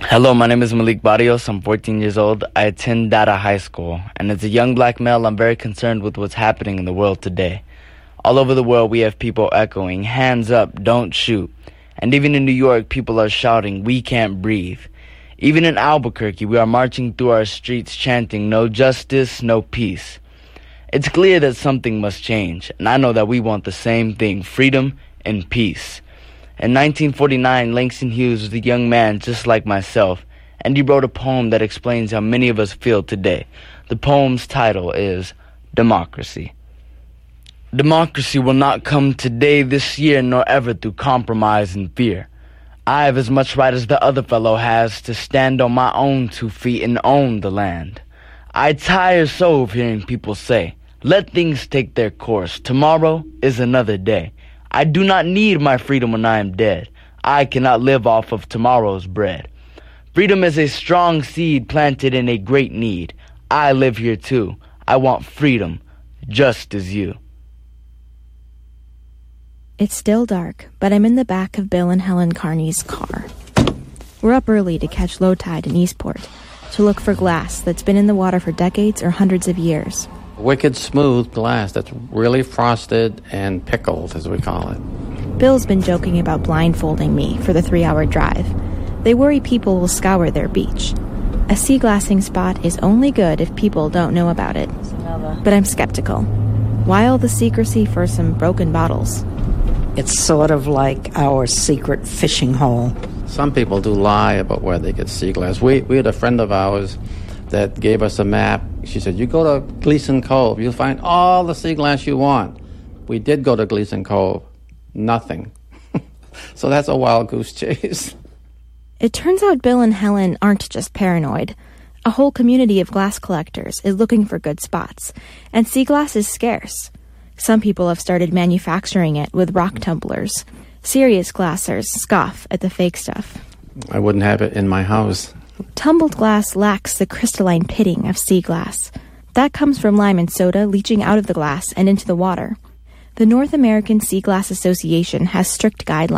Hello, my name is Malik Barrios. I'm 14 years old. I attend Data High School, and as a young black male, I'm very concerned with what's happening in the world today. All over the world, we have people echoing, "Hands up, don't shoot." And even in New York, people are shouting, "We can't breathe." Even in Albuquerque, we are marching through our streets chanting, "No justice, no peace." It's clear that something must change, and I know that we want the same thing, freedom and peace. In 1949, Langston Hughes was a young man just like myself, and he wrote a poem that explains how many of us feel today. The poem's title is Democracy. Democracy will not come today, this year, nor ever through compromise and fear. I have as much right as the other fellow has to stand on my own 2 feet and own the land. I tire so of hearing people say, "Let things take their course. Tomorrow is another day." I do not need my freedom when I am dead. I cannot live off of tomorrow's bread. Freedom is a strong seed planted in a great need. I live here too. I want freedom, just as you. It's still dark, but I'm in the back of Bill and Helen Carney's car. We're up early to catch low tide in Eastport, to look for glass that's been in the water for decades or hundreds of years. Wicked smooth glass that's really frosted and pickled, as we call it. Bill's been joking about blindfolding me for the 3-hour drive. They worry people will scour their beach. A sea glassing spot is only good if people don't know about it. But I'm skeptical. Why all the secrecy for some broken bottles? It's sort of like our secret fishing hole. Some people do lie about where they get sea glass. We had a friend of ours that gave us a map. She said, "You go to Gleason Cove, you'll find all the sea glass you want." We did go to Gleason Cove. Nothing. So that's a wild goose chase. It turns out Bill and Helen aren't just paranoid. A whole community of glass collectors is looking for good spots, and sea glass is scarce. Some people have started manufacturing it with rock tumblers. Serious glassers scoff at the fake stuff. I wouldn't have it in my house. Tumbled glass lacks the crystalline pitting of sea glass. That comes from lime and soda leaching out of the glass and into the water. The North American Sea Glass Association has strict guidelines